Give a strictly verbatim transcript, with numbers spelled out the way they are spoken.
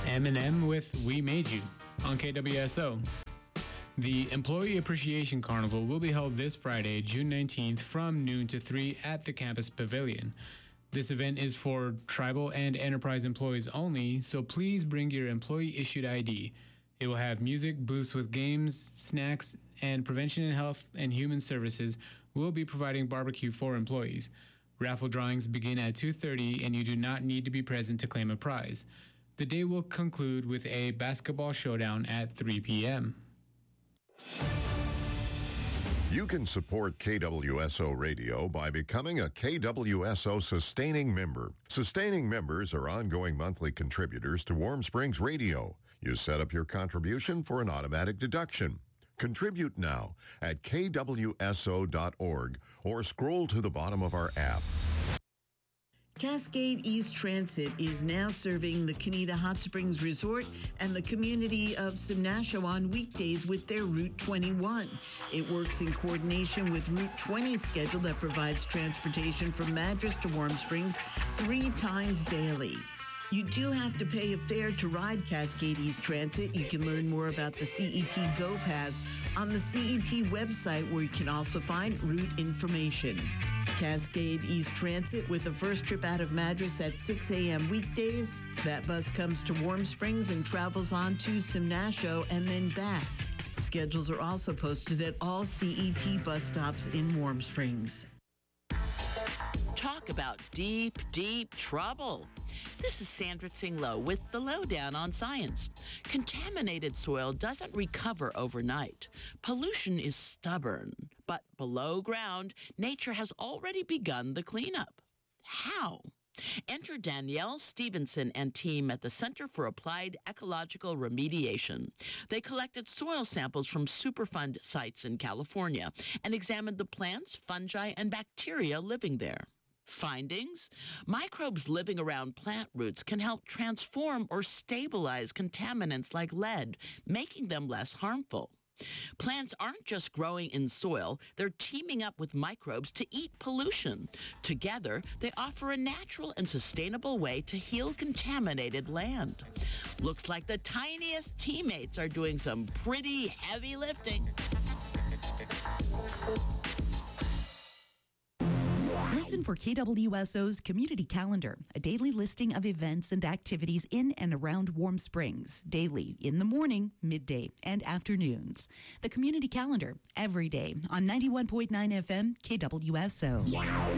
Eminem with We Made You on K W S O. The Employee Appreciation Carnival will be held this Friday, June nineteenth from noon to three at the campus pavilion. This event is for tribal and enterprise employees only, so please bring your employee-issued I D. It will have music, booths with games, snacks, and Prevention and Health and Human Services will be providing barbecue for employees. Raffle drawings begin at two thirty, and you do not need to be present to claim a prize. The day will conclude with a basketball showdown at three p.m. You can support K W S O Radio by becoming a K W S O Sustaining Member. Sustaining members are ongoing monthly contributors to Warm Springs Radio. You set up your contribution for an automatic deduction. Contribute now at K W S O dot org or scroll to the bottom of our app. Cascade East Transit is now serving the Canida Hot Springs Resort and the community of Simnasho on weekdays with their Route twenty-one. It works in coordination with Route twenty schedule that provides transportation from Madras to Warm Springs three times daily. You do have to pay a fare to ride Cascade East Transit. You can learn more about the C E T Go Pass on the C E T website, where you can also find route information. Cascade East Transit with the first trip out of Madras at six a.m. weekdays. That bus comes to Warm Springs and travels on to Simnasho and then back. Schedules are also posted at all C E T bus stops in Warm Springs. Talk about deep, deep trouble. This is Sandra Tsinglo with the Lowdown on Science. Contaminated soil doesn't recover overnight. Pollution is stubborn, but below ground, nature has already begun the cleanup. How? Enter Danielle Stevenson and team at the Center for Applied Ecological Remediation. They collected soil samples from Superfund sites in California and examined the plants, fungi, and bacteria living there. Findings? Microbes living around plant roots can help transform or stabilize contaminants like lead, making them less harmful. Plants aren't just growing in soil, they're teaming up with microbes to eat pollution. Together, they offer a natural and sustainable way to heal contaminated land. Looks like the tiniest teammates are doing some pretty heavy lifting. Listen for K W S O's Community Calendar, a daily listing of events and activities in and around Warm Springs, daily, in the morning, midday, and afternoons. The Community Calendar, every day on ninety-one point nine F M, K W S O.